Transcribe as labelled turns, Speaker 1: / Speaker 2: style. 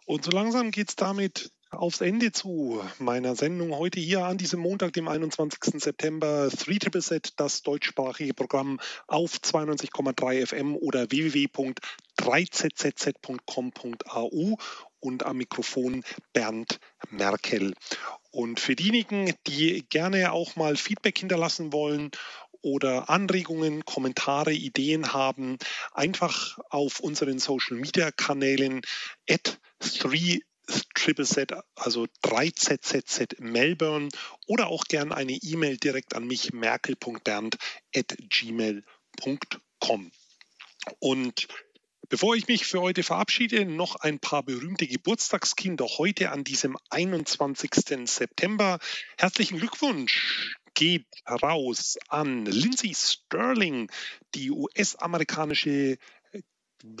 Speaker 1: Und so langsam geht es damit aufs Ende zu meiner Sendung heute hier an diesem Montag, dem 21. September. 3ZZZ, das deutschsprachige Programm auf 92,3 FM oder www.3zzz.com.au und am Mikrofon Bernd Merkel. Und für diejenigen, die gerne auch mal Feedback hinterlassen wollen oder Anregungen, Kommentare, Ideen haben, einfach auf unseren Social-Media-Kanälen @3ZZZ, also 3ZZZ Melbourne, oder auch gern eine E-Mail direkt an mich, merkel.bernd@gmail.com. Und bevor ich mich für heute verabschiede, noch ein paar berühmte Geburtstagskinder heute an diesem 21. September. Herzlichen Glückwunsch geht raus an Lindsey Sterling, die US-amerikanische